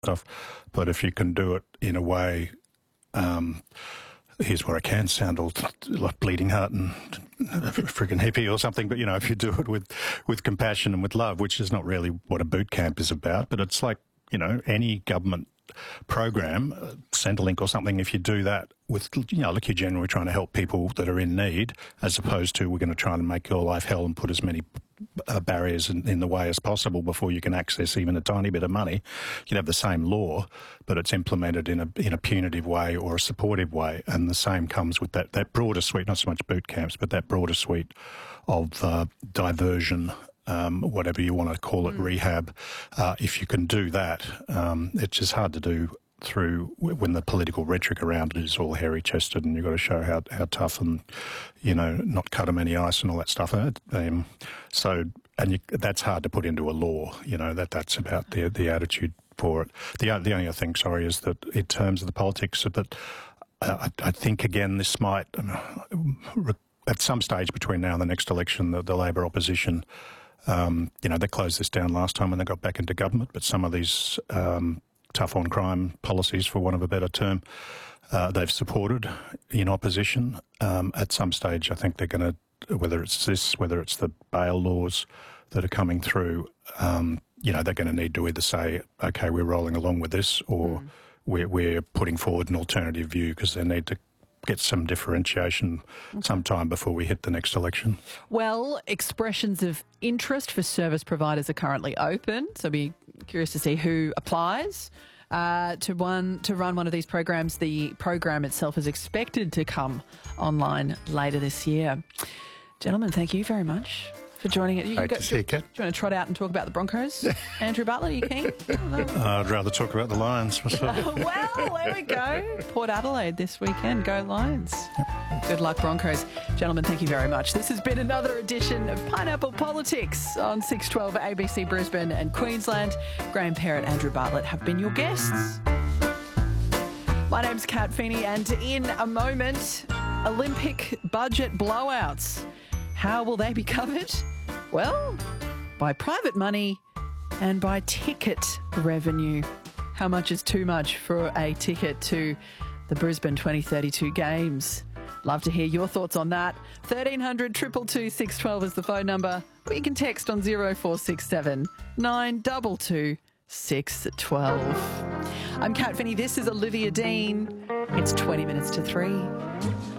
stuff. But if you can do it in a way, here's where I can sound all like bleeding heart and a friggin' hippie or something, but, if you do it with compassion and with love, which is not really what a boot camp is about, but it's like, any government program, Centrelink or something, if you do that with, like you're generally trying to help people that are in need, as opposed to we're going to try and make your life hell and put as many barriers in the way as possible before you can access even a tiny bit of money. You'd have the same law, but it's implemented in a punitive way or a supportive way. And the same comes with that broader suite, not so much boot camps, but that broader suite of diversion, whatever you want to call it, rehab. If you can do that, it's just hard to do through when the political rhetoric around it is all hairy-chested and you've got to show how tough and, not cut them any ice and all that stuff. That's hard to put into a law, that's about the attitude for it. The only other thing, is that in terms of the politics, but I think, again, this might, at some stage between now and the next election, the Labor opposition, they closed this down last time when they got back into government, but some of these tough on crime policies, for want of a better term, they've supported in opposition. At some stage, I think they're going to, whether it's the bail laws that are coming through, they're going to need to either say, okay, we're rolling along with this, or we're putting forward an alternative view, because they need to get some differentiation sometime before we hit the next election. Well, expressions of interest for service providers are currently open, so I'll be curious to see who applies to run one of these programs. The program itself is expected to come online later this year. Gentlemen, thank you very much for joining it. Great to see you, Kat. Do you want to trot out and talk about the Broncos? Andrew Bartlett, are you keen? I'd rather talk about the Lions myself. Well, there we go. Port Adelaide this weekend. Go Lions. Yep. Good luck, Broncos. Gentlemen, thank you very much. This has been another edition of Pineapple Politics on 612 ABC Brisbane and Queensland. Graham Perrett, Andrew Bartlett have been your guests. My name's Kat Feeney, and in a moment, Olympic budget blowouts. How will they be covered? Well, by private money and by ticket revenue. How much is too much for a ticket to the Brisbane 2032 Games? Love to hear your thoughts on that. 1300 222 612 is the phone number, or you can text on 0467 922 612. I'm Kat Finney. This is Olivia Dean. It's 20 minutes to 3.